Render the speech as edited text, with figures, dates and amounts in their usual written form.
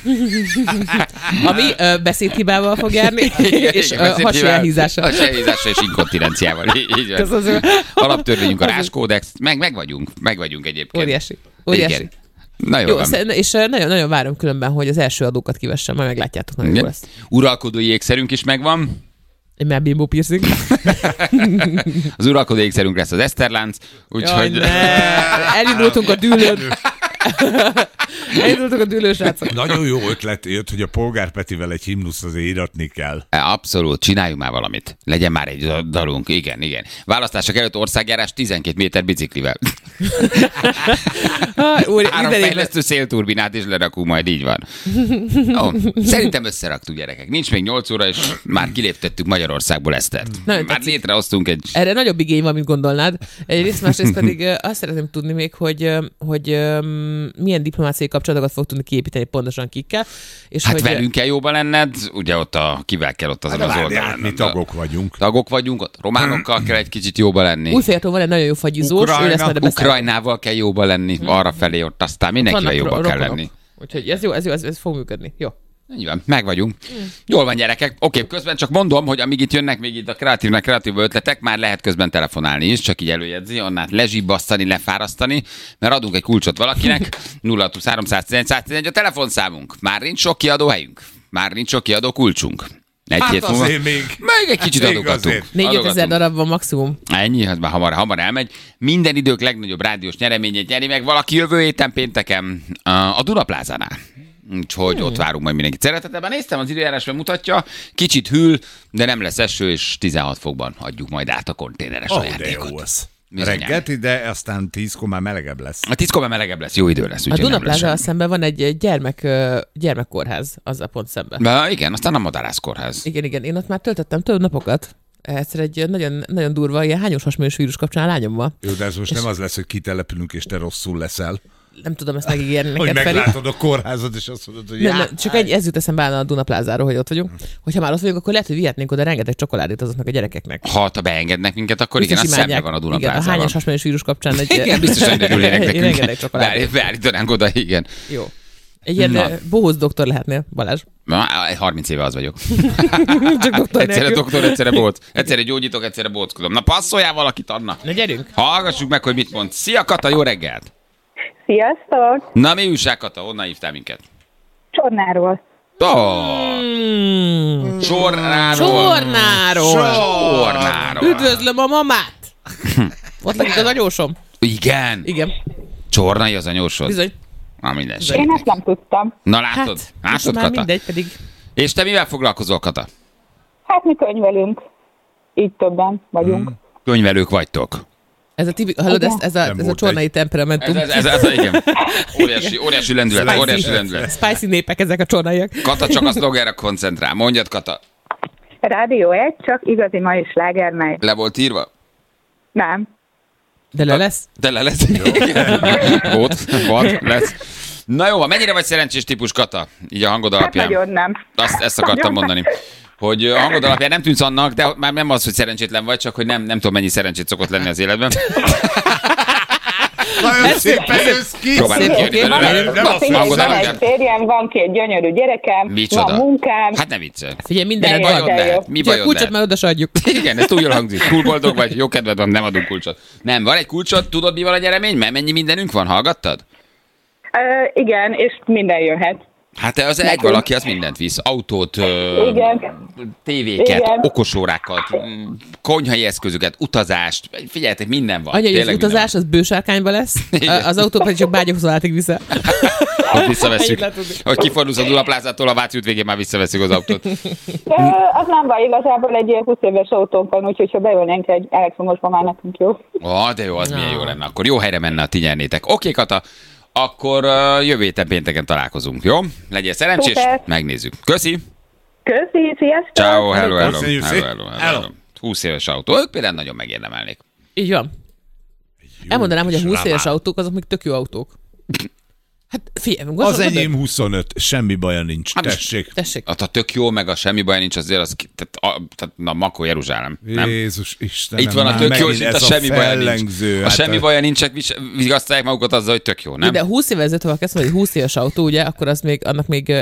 Ami beszédhibával fog járni, és hasi elhízással. Hasi elhízással és inkontinenciával. Így van. Alaptörvényünk a ráskódex. Meg vagyunk egyébként. Óriási. Igen. Na jó, és nagyon várom különben, hogy az első adókat kivessem, majd meglátjátok, nagyon jó lesz. Uralkodói ékszerünk is megvan. Egy melbimbó piercing. Az uralkodó ékszerünk lesz az Eszterlánc, úgyhogy... Elindultunk a dűlőn. Elindultunk a dűlőn, srácok. Nagyon jó ötlet jött, hogy a Polgár Petivel egy himnusz azért íratni kell. Abszolút, csináljunk már valamit. Legyen már egy dalunk, igen. Választások előtt országjárás 12 méter biciklivel. 3 fejlesztő szélturbinát is lerakunk, majd így van. Szerintem összeraktuk, gyerekek. Nincs még 8 óra, és már kiléptettük Magyarországból Esztert. Már létrehoztunk egy... Erre nagyobb igény van, mint gondolnád. Egyrészt, másrészt pedig azt szeretném tudni még, hogy milyen diplomáciai kapcsolatokat fog tudni kiépíteni pontosan kikkel. És hát hogy velünk kell jóba lenned, ugye ott kivel kell ott azon az oldalon. Mi tagok vagyunk. Tagok vagyunk, ott románokkal kell egy kicsit jóba lenni. Újféltől van egy nagyon jó fagyizós, ő lesz majd a Ukrajnával kell jóba lenni, arra felé ott aztán mindenkivel jóba kell lenni. Úgyhogy ez jó, ez fog működni. Jó. Így van, meg vagyunk. Jól van, gyerekek. Oké, közben csak mondom, hogy amíg itt jönnek még itt a kreatív ötletek, már lehet közben telefonálni is, csak így előjegyzi, onnát lezsibbasztani, lefárasztani, mert adunk egy kulcsot valakinek, 02311 a telefonszámunk. Már nincs sok kiadó helyünk, már nincs sok kiadó kulcsunk. Hát azért még egy kicsit adogatunk. 4-5 ezer darab van maximum. Ennyi, az már hamar elmegy. Minden idők legnagyobb rádiós nyereményét nyeri meg valaki jövő héten pénteken a Dunaplázánál. Úgyhogy ott várunk majd mindenkit szeretetben. Néztem, az időjárásban mutatja, kicsit hűl, de nem lesz eső, és 16 fokban adjuk majd át a konténeres ajándékot. De jó az. Reggelt ide, aztán 10-kor már melegebb lesz. A 10-kor már melegebb lesz, jó idő lesz. A Dunaplázával szemben van egy gyermekkórház, azzal pont szemben. Igen, aztán a Madarászkórház. Igen, én ott már töltöttem több napokat. Egyszer egy nagyon, nagyon durva, ilyen hányos hasmenős vírus kapcsán a lányommal. Jó, de ez most nem az lesz, hogy kitelepülünk, és te rosszul leszel. Nem tudom ezt megígérni neked, Hogy Feri. meglátod a kórházat, és azt mondod, hogy nem, csak ez jut eszembe a Dunaplázáról, hogy ott vagyunk. Hogyha már ott vagyunk, akkor lehet, hogy vihetnénk oda rengeteg csokoládét azoknak a gyerekeknek. Ha beengednek minket, akkor igen, az szemben van a Dunaplázában. Igen, a hányos hasmenős vírus kapcsán egy... Igen, biztos, hogy örülnének nekünk. Rengeteg csokoládét. Beállítanánk oda, igen. Jó. Egy ilyen bohóc doktor lehetnél, Balázs. 30 éve az vagyok. Csak doktor egyszerre doktor, egyszerre bóc. Egyszerre gyógyítok, egyszerre bóckodom. Na passzoljál valakit, Anna. Na gyerünk. Hallgassuk meg, hogy mit mond. Szia, Kata, jó reggelt. Sziasztok! Na mi újság, Kata? Honnan hívtál minket? Csornáról. Csornáról. Üdvözlöm a mamát. Ott lakik az anyósom. Igen. Csornai az anyósod? Bizony. Na minden Én ezt nem tudtam. Na látod? Látod, már Kata? mindegy pedig. És te mivel foglalkozol, Kata? Hát mi könyvelünk. Így többen vagyunk. Könyvelők vagytok. Ez a hallod, ez a csornai temperamentum. Ez igen. Óriási lendület, Spicy népek ezek a csornaiak. Kata csak a szlogerre koncentrál. Mondjad, Kata. Rádió 1, csak igazi mai sláger megy. Le volt írva? Nem. De le lesz? De le lesz. Volt, lesz. Na jó, mennyire vagy szerencsés típus, Kata? Így a hangod alapján. Hát nagyon nem. Ezt akartam mondani. Hogy a hangod alapján nem tűnsz annak, de már nem az, hogy szerencsétlen vagy, csak hogy nem tudom, mennyi szerencsét szokott lenni az életben. Nagyon szépen jössz ki! Próbálunk kijönni belőle. Van egy férjem, van 2 gyönyörű gyerekem, Micsoda? van munkám. Hát ne viccelj. Figyelj, mindened Mi bajod van. lehet? Mi A bajod kulcsot lehet? már oda se adjuk. Igen, ez túl jól hangzik. Túl boldog vagy, jó kedved van, nem adunk kulcsot. Nem, van egy kulcsot, tudod mi van a nyereményben? Mennyi mindenünk van, hallgattad? Igen, és minden jöhet. Hát az egy valaki, az mindent visz. Autót, tévéket, Igen. okosórákat, konyhai eszközöket, utazást. Figyeljetek, minden van. Anya, hogy az Tényleg utazás, az bősárkányba lesz, az autó pedig csak Bágyahúzóátig vissza. Hogy visszavesszük. Hogy kifordulsz a Dunaplázától, a Váci út végén már visszavesszük az autót. Az nem van, igazából egy ilyen 20 éves autónk van, úgyhogy ha beülnénk egy elektromosba, már nekünk jó. De jó, az milyen jó lenne. Akkor jó helyre menne, a ti nyernétek. Oké, Kata, akkor jövő héten pénteken találkozunk, jó? Legyél szerencsés, Szuper. megnézzük. Köszi! Köszi, sziasztok! Ciao, hello. Köszönjük szépen. 20 éves autó. Ők például nagyon megérdemelnék. Így van. Elmondanám, hogy a 20 éves autók azok még tök jó autók. Hát figyelj, Az enyém 25, semmi baja nincs. Hát Tessék. A tök jó, meg a semmi baj nincs, azért az, tehát na, Makó Jeruzsálem. Nem? Jézus Istenem. Itt van a tök jó, és itt a semmi baja nincs. A semmi baja nincs, csak vigasztalják magukat azzal, hogy tök jó, nem? De 20 évvel ezelőtt, ha azt mondod, hogy 20 éves autó, ugye, akkor az még, annak még